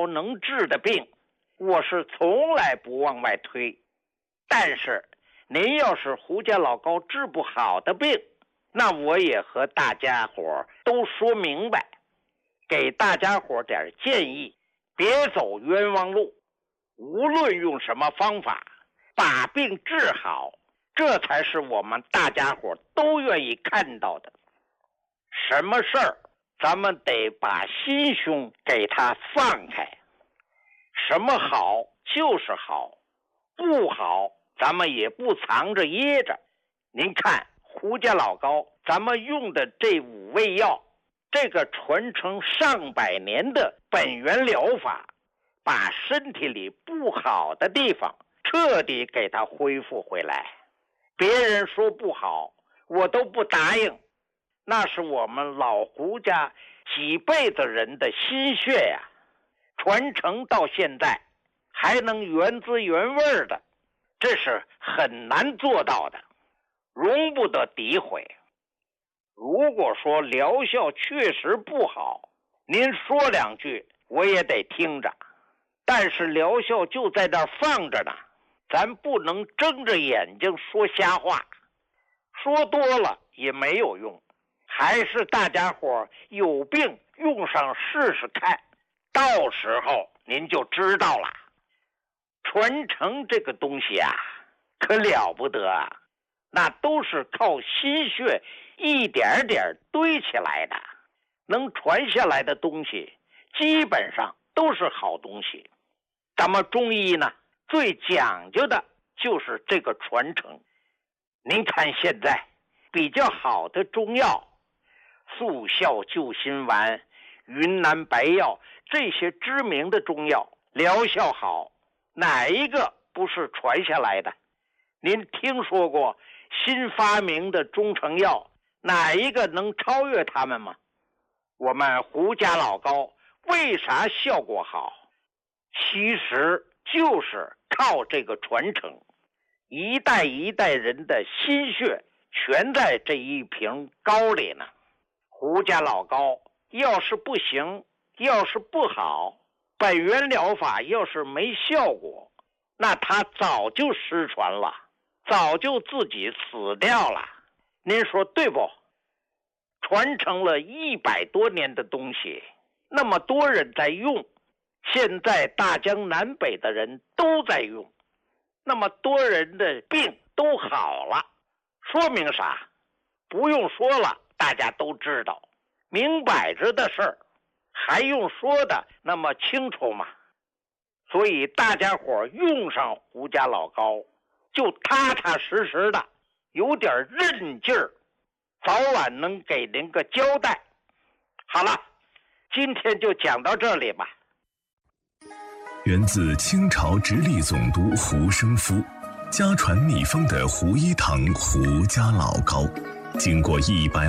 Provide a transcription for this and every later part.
膏能治的病，我是从来不往外推。但是您要是胡家老高治不好的病，那我也和大家伙都说明白，给大家伙点建议，别走冤枉路。无论用什么方法把病治好，这才是我们大家伙都愿意看到的。什么事儿咱们得把心胸给它放开，什么好就是好，不好咱们也不藏着掖着。您看胡家老高咱们用的这5味药，这个传承上百年的本源疗法，把身体里不好的地方彻底给它恢复回来。别人说不好我都不答应，那是我们老胡家几辈子人的心血呀，传承到现在还能原汁原味的，这是很难做到的，容不得诋毁。如果说疗效确实不好，您说2句我也得听着，但是疗效就在那儿放着呢，咱不能睁着眼睛说瞎话，说多了也没有用，还是大家伙有病用上试试看，到时候您就知道了。传承这个东西啊，可了不得啊，那都是靠心血一点点堆起来的，能传下来的东西基本上都是好东西。咱们中医呢，最讲究的就是这个传承。您看现在比较好的中药，速效救心丸、云南白药，这些知名的中药疗效好，哪一个不是传下来的？您听说过新发明的中成药，哪一个能超越他们吗？我们胡家老高为啥效果好？其实就是靠这个传承，一代一代人的心血全在这一瓶膏里呢。胡家老高要是不行，要是不好，本源疗法要是没效果，那他早就失传了，早就自己死掉了。您说对不？传承了100多年的东西，那么多人在用，现在大江南北的人都在用，那么多人的病都好了，说明啥？不用说了，大家都知道，明摆着的事儿，还用说的那么清楚吗？所以大家伙用上胡家老高，就踏踏实实的，有点韧劲儿，早晚能给您个交代。好了，今天就讲到这里吧。 源自清朝直隶总督胡生夫，家传秘方的胡一堂胡家老高，经过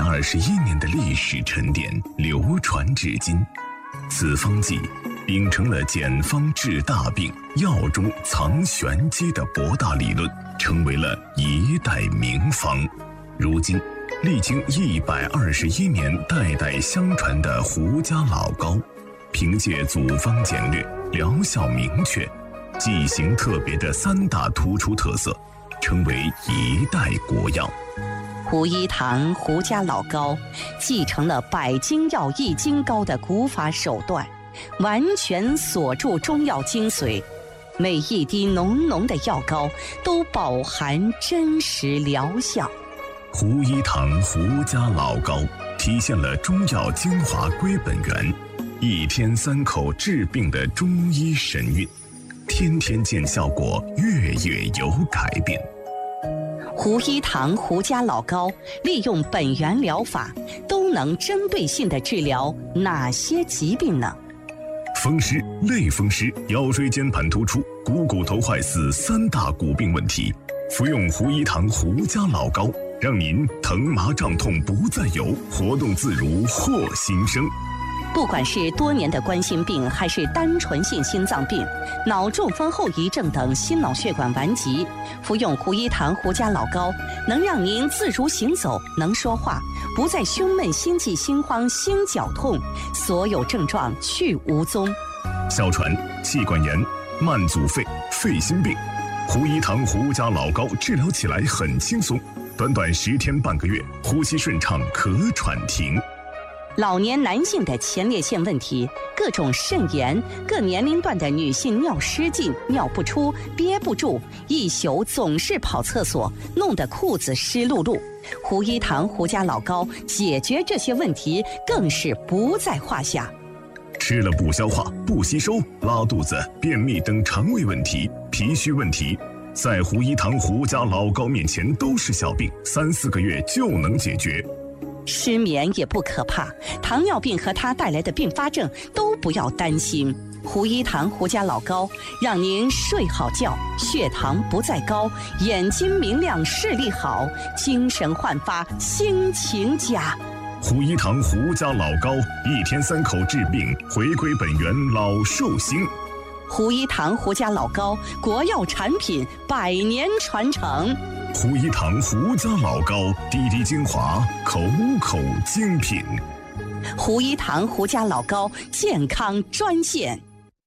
121年的历史沉淀，流传至今。此方剂秉承了简方治大病、药中藏玄机的博大理论，成为了一代名方。如今历经121年代代相传的胡家老高，凭借组方简略、疗效明确、剂型特别的3大突出特色，成为一代国药。 胡一堂胡家老高继承了百金药易筋膏的古法手段，完全锁住中药精髓，每一滴浓浓的药膏都饱含真实疗效。 胡一堂胡家老高体现了中药精华归本源，1天3口治病的中医神韵，天天见效果，月月有改变。 胡一堂胡家老高利用本源疗法，都能针对性地治疗哪些疾病呢？ 风湿、类风湿、腰椎间盘突出、股头坏死3大骨病问题，服用胡一堂胡家老高，让您疼麻胀痛不再有，活动自如获新生。 不管是多年的冠心病，还是单纯性心脏病、脑中风后遗症等心脑血管顽疾，服用胡一堂胡家老高，能让您自如行走，能说话，不再胸闷、心悸、心慌、心绞痛，所有症状去无踪。 哮喘、气管炎、慢阻肺、肺心病。胡一堂胡家老膏治疗起来很轻松，短短10天半个月，呼吸顺畅，咳喘停。 老年男性的前列腺问题，各种肾炎，各年龄段的女性尿失禁、尿不出、憋不住，一宿总是跑厕所，弄得裤子湿漉漉。胡一堂胡家老膏解决这些问题更是不在话下。 吃了不消化、不吸收、拉肚子、便秘等肠胃问题、脾虚问题，在胡一堂胡家老膏面前都是小病，3、4个月就能解决。 失眠也不可怕，糖尿病和它带来的并发症都不要担心。胡一堂胡家老膏让您睡好觉，血糖不再高，眼睛明亮，视力好，精神焕发，心情佳。 胡一堂胡家老膏，1天3口治病，回归本源，老寿星。 胡一堂胡家老膏，国药产品，100年传承。 胡一堂胡家老膏，滴滴精华，口口精品。 胡一堂胡家老膏健康专线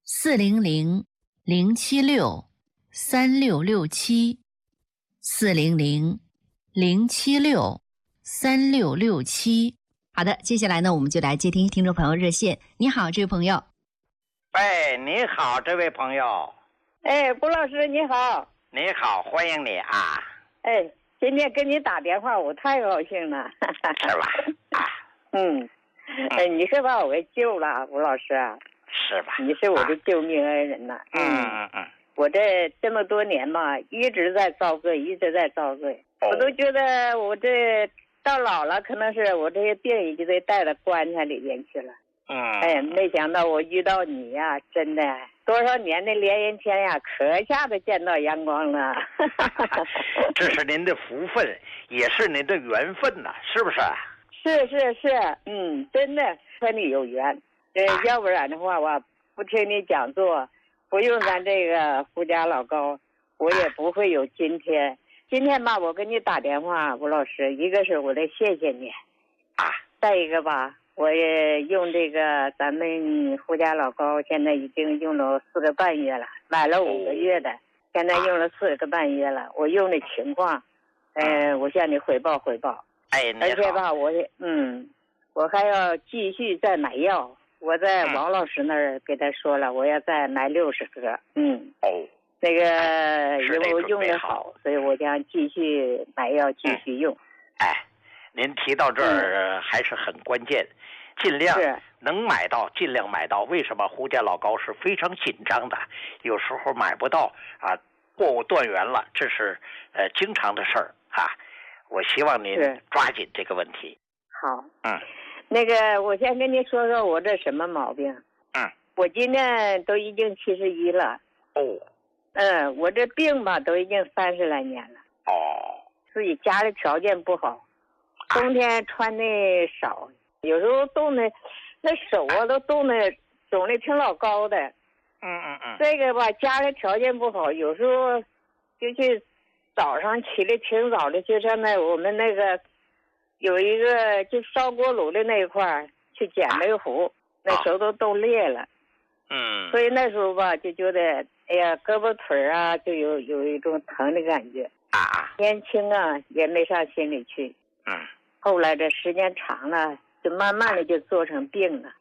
400-076-3667400-076-3667。好的，接下来呢，我们就来接听听众朋友热线。你好，这位朋友。 哎，你好，这位朋友。 哎，郭老师你好。 你好，欢迎你啊。 哎，今天跟你打电话，我太高兴了。 是吧？啊。 你是把我给救了，吴老师。 是吧？ 你是我的救命恩人呐。我这么多年嘛，一直在遭罪，一直在遭罪。我都觉得我这到老了，可能是我这些病已经得带到棺材里边去了。哎，没想到我遇到你呀，真的多少年的连人天呀，可下子见到阳光了。 这是您的福分，也是您的缘分呐，是不是？ 是，真的和你有缘。要不然的话，我不听你讲座，不用咱这个胡家老膏，我也不会有今天。今天吧，我给你打电话，吴老师，一个是我得谢谢你，再一个吧，我也用这个咱们胡家老膏，现在已经用了4个半月了，买了5个月的，现在用了4个半月了。我用的情况，我向你汇报。 哎， 而且吧，我还要继续再买药。我在王老师那儿给他说了，我要再买60盒。那个因为我用的好，所以我将继续买药，继续用。 您提到这儿还是很关键，尽量能买到尽量买到。为什么胡家老膏是非常紧张的？有时候买不到啊，货物断源了，这是经常的事儿啊。我希望您抓紧这个问题。 好，那个我先跟您说说我这什么毛病。我今年都已经71了。我这病吧都已经30来年了。自己家里条件不好，冬天穿的少，有时候冻的那手啊都冻的肿的挺老高的。这个吧家里条件不好，有时候就去早上起来挺早的去上那我们那个有一个就烧锅炉的那一块去捡煤糊，那手都冻裂了。所以那时候吧就觉得哎呀胳膊腿啊就有一种疼的感觉。年轻啊也没上心里去。后来这时间长了，就慢慢的就做成病了。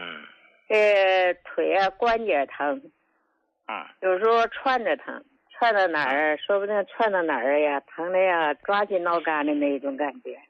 腿啊关节疼。有时候串着疼，串到哪儿说不定串到哪儿呀，疼的呀抓心挠肝的那种感觉。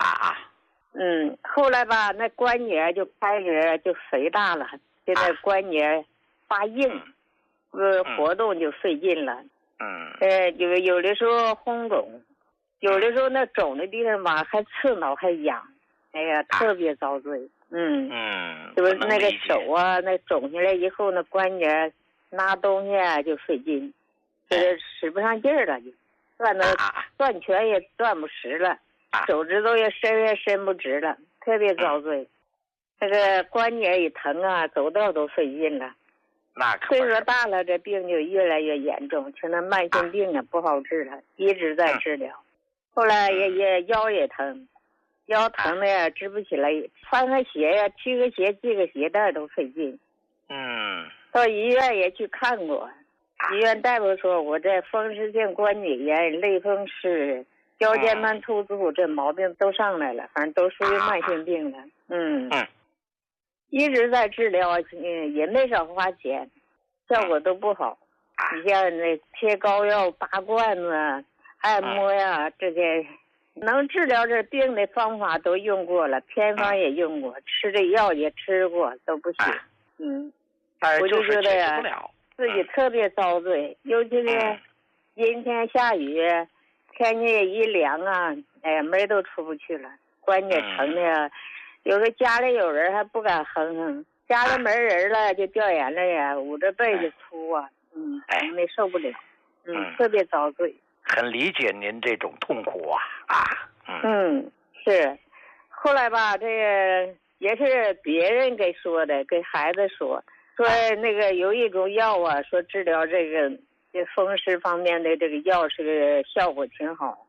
后来吧那关节就开始就肥大了，现在关节发硬，活动就费劲了。有的时候红肿，有的时候那肿的地方吧还刺挠还痒，哎呀特别遭罪。就是那个手啊那肿下来以后那关节拿东西啊就费劲，就是使不上劲儿了，就攥拳也攥不实了，手指头也伸不直了，特别遭罪。那个关节一疼啊，走道都费劲了。岁数大了，这病就越来越严重，成了慢性病啊，不好治了，一直在治疗。后来也腰也疼，腰疼的呀直不起来，穿个鞋呀，踢个鞋系个鞋带都费劲。 到医院也去看过，医院大夫说我这风湿性关节炎、类风湿、腰间盘突出这毛病都上来了，反正都属于慢性病了。一直在治疗，也没少花钱，效果都不好。你像那贴膏药、拔罐子、按摩呀，这些能治疗这病的方法都用过了，偏方也用过，吃的药也吃过，都不行。我就觉得呀，自己特别遭罪，尤其是阴天下雨，天气一凉啊，哎呀，门都出不去了，关节疼的呀。有的家里有人还不敢哼哼，家里没人了就掉眼泪呀，捂着被子哭啊，疼的受不了，特别遭罪。 很理解您这种痛苦啊。 是，后来吧，这个也是别人给说的，给孩子说那个有一种药啊，说治疗这风湿方面的这个药是个效果挺好。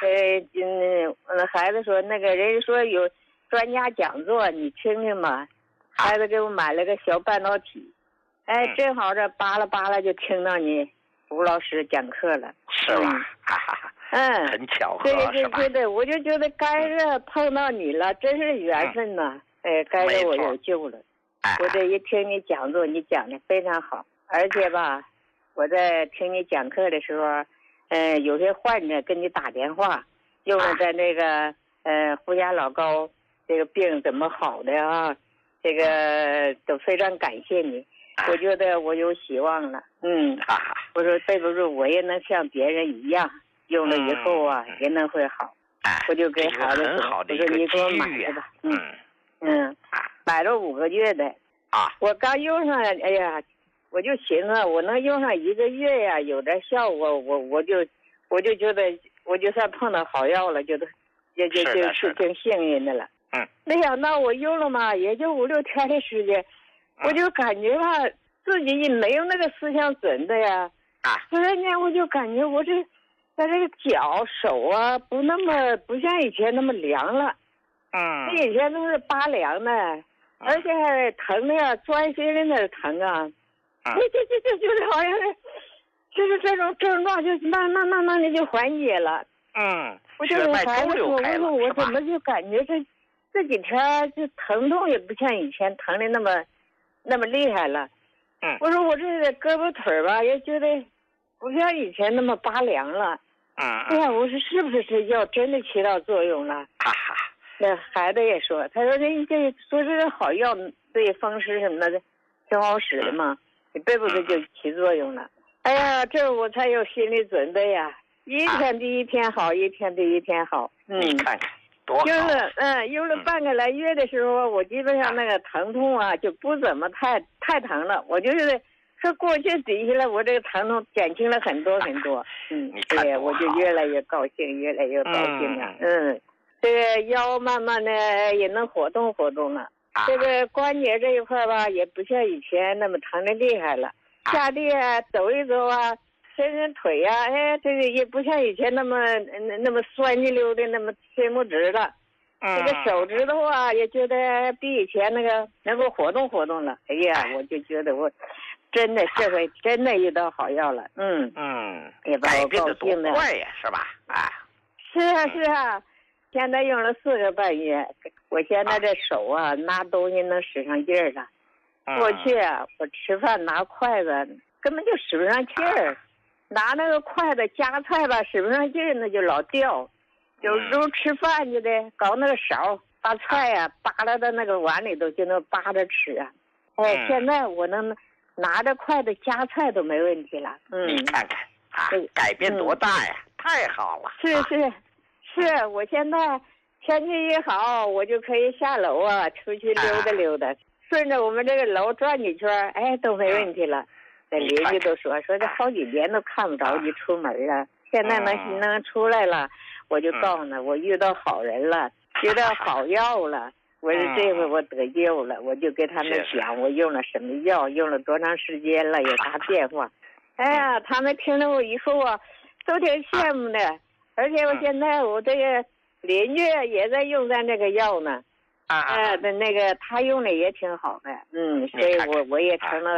孩子说那个人说有专家讲座，你听听吧。孩子给我买了个小半导体，正好这扒拉就听到你吴老师讲课了， 是吧？很巧合， 对，我就觉得该是碰到你了，真是缘分呐。该是我有救了。我这一听你讲座，你讲的非常好，而且吧，我在听你讲课的时候，有些患者跟你打电话，用了在那个胡家老高这个病怎么好的啊，这个都非常感谢你。我觉得我有希望了。我说对不住，我也能像别人一样，用了以后啊也能会好。我就给孩子说，我说你给我买的吧。买了5个月的。我刚用上，哎呀，我就寻思我能用上1个月呀，有点效果，我就觉得我就算碰到好药了，就是挺幸运的了。没想到我用了嘛，也就5、6天的时间，我就感觉吧，自己没有那个思想准的呀。突然间我就感觉我这个脚手啊，不像以前那么凉了。以前都是拔凉的，而且还疼的呀，钻心里那疼啊。这就是好像是，就是这种症状就那你就缓解了。我就给孩子说，我怎么就感觉这几天这疼痛也不像以前疼的那么厉害了。我说我这个胳膊腿吧，也觉得不像以前那么拔凉了。我说是不是这药真的起到作用了？那孩子也说，他说这说这是好药，对风湿什么的挺好使的嘛，你背不是就起作用了？哎呀，这我才有心理准备呀，一天比一天好，一天比一天好。 你看看多好。 用了半个来月的时候，我基本上那个疼痛啊就不怎么太疼了，我就是说过去比起来，我这个疼痛减轻了很多很多。对，我就越来越高兴，越来越高兴了。这个腰慢慢的也能活动活动了。这个关节这一块吧，也不像以前那么疼的厉害了。下地啊，走一走啊，伸伸腿啊，这个也不像以前那么酸溜溜的，那么伸不直了。这个手指头啊，也觉得比以前那个能够活动活动了。哎呀，我就觉得我真的这回真的遇到好药了。也把我高兴的。 快呀，是吧？ 是啊。现在用了4个半月，我现在这手啊，拿东西能使上劲儿了。过去啊，我吃饭拿筷子根本就使不上劲儿，拿那个筷子夹菜吧，使不上劲儿，那就老掉。有时候吃饭就得搞那个勺，把菜啊扒拉到那个碗里头，就能扒着吃啊。现在我能拿着筷子夹菜都没问题了。 你看看改变多大呀！太好了。 是，我现在天气一好，我就可以下楼啊，出去溜达溜达，顺着我们这个楼转几圈，都没问题了。那邻居都说这好几年都看不着你出门啊，现在能出来了，我就告诉他，我遇到好人了，遇到好药了。我说这回我得救了，我就给他们讲我用了什么药，用了多长时间了，有啥变化。哎呀，他们听了我以后啊，都挺羡慕的。而且我现在我这个邻居也在用咱这个药呢，那个他用的也挺好的，所以我也成了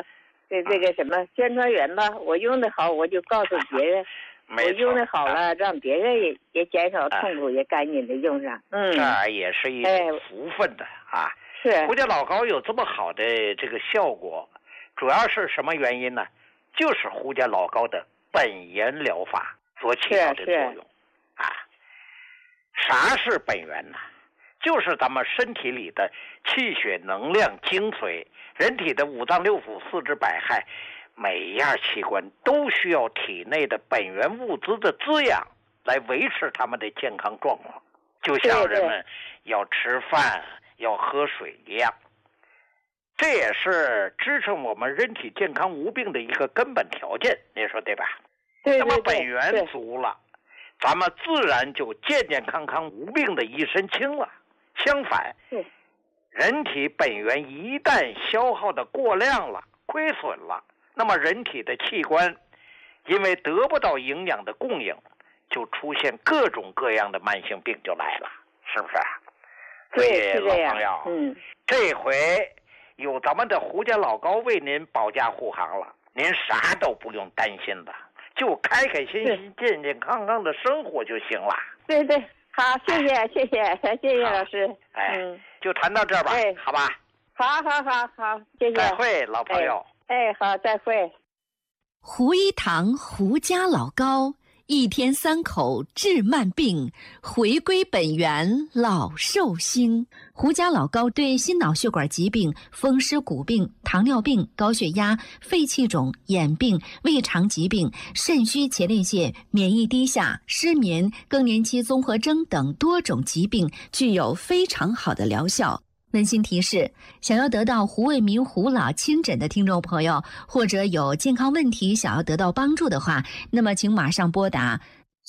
这个什么宣传员吧，我用的好，我就告诉别人，我用的好了，让别人也减少痛苦，也赶紧的用上。 这也是一种福分的啊。 是胡家老膏有这么好的这个效果，主要是什么原因呢？就是胡家老膏的本源疗法所起到的作用啊。啥是本源呢？就是咱们身体里的气血能量精髓，人体的五脏六腑四肢百骸，每一样器官都需要体内的本源物资的滋养来维持他们的健康状况，就像人们要吃饭要喝水一样。这也是支撑我们人体健康无病的一个根本条件，你说对吧？ 对。 那么本源足了，咱们自然就健健康康无病的一身轻了。相反，人体本源一旦消耗的过量了、亏损了，那么人体的器官因为得不到营养的供应，就出现各种各样的慢性病就来了，是不是？所以老朋友，这回有咱们的胡家老膏为您保驾护航了，您啥都不用担心了，就开开心心、健健康康的生活就行了。 对。好，谢谢老师。 就谈到这儿吧，好吧。 好，谢谢。 再会，老朋友。 好，再会。 胡一堂胡家老膏，1天3口治慢病，回归本源老寿星。胡家老膏对心脑血管疾病、风湿骨病、糖尿病、高血压、肺气肿、眼病、胃肠疾病、肾虚前列腺、免疫低下、失眠、更年期综合征等多种疾病具有非常好的疗效。温馨提示：想要得到胡卫民胡老亲诊的听众朋友，或者有健康问题想要得到帮助的话，那么请马上拨打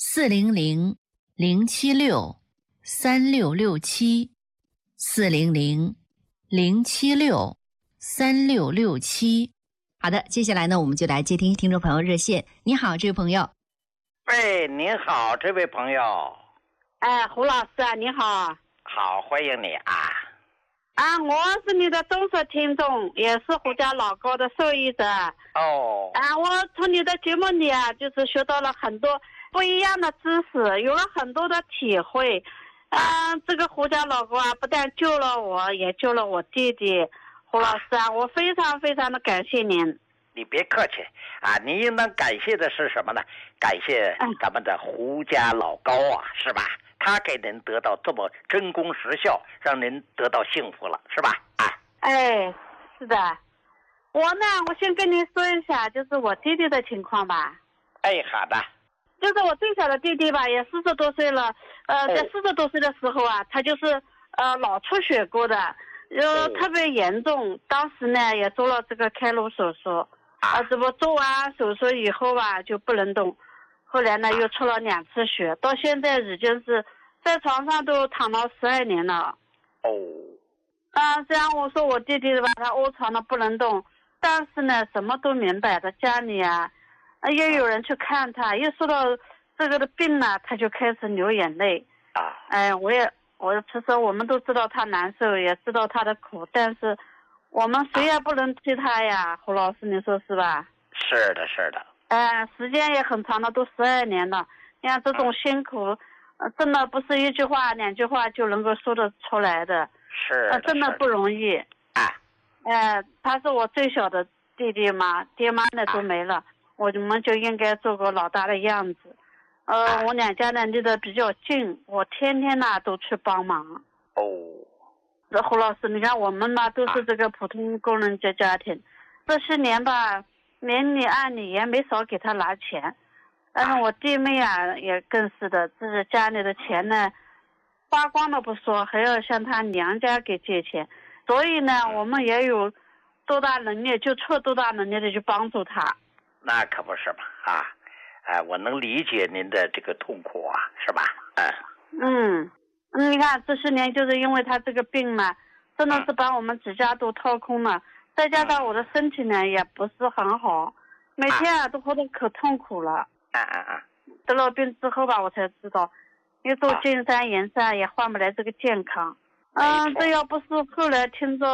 400-076-3667，400-076-3667。好的，接下来呢，我们就来接听听众朋友热线。你好，这位朋友。 您好，这位朋友。 胡老师啊，你好。 好，欢迎你啊。 我是你的忠实听众，也是胡家老膏的受益者。 我从你的节目里啊，就是学到了很多不一样的知识，有了很多的体会。这个胡家老膏啊，不但救了我，也救了我弟弟。胡老师啊，我非常非常的感谢您。 你别客气啊，您应当感谢的是什么呢？感谢咱们的胡家老膏啊，是吧？他给您得到这么真功实效，让您得到幸福了，是吧？ 是的。我先跟您说一下，就是我弟弟的情况吧。 好的。 就是我最小的弟弟吧，也40多岁了。在40多岁的时候啊，他就是脑出血过的，特别严重。当时呢也做了这个开颅手术，这不做完手术以后吧就不能动。后来呢又出了2次血，到现在已经是在床上都躺了12年了。虽然我说我弟弟吧，他卧床了不能动，但是呢什么都明白的，家里啊也有人去看他，一说到这个的病呢，他就开始流眼泪。其实我们都知道他难受，也知道他的苦，但是我们谁也不能替他呀，胡老师你说是吧？ 是的。 时间也很长了，都12年了。你看这种辛苦，真的不是1句话2句话就能够说得出来的。 是真的不容易。他是我最小的弟弟嘛，爹妈呢都没了，我们就应该做个老大的样子。我2家呢离得比较近，我天天呢都去帮忙。胡老师，你看我们呢都是这个普通工人家庭，这些年吧明里暗里也没少给他拿钱，但是我弟妹啊也更是的，自己家里的钱呢花光了不说，还要向他娘家给借钱，所以呢我们也有多大能力就出多大能力的去帮助他。 那可不是嘛我能理解您的这个痛苦啊，是吧？ 你看这些年就是因为他这个病嘛，真的是把我们几家都掏空了，再加上我的身体呢也不是很好，每天都活得可痛苦了。得了病之后吧，我才知道一走进山盐山也换不来这个健康。这要不是后来听着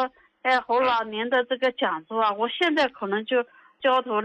还有侯老您的这个讲座啊，我现在可能就焦头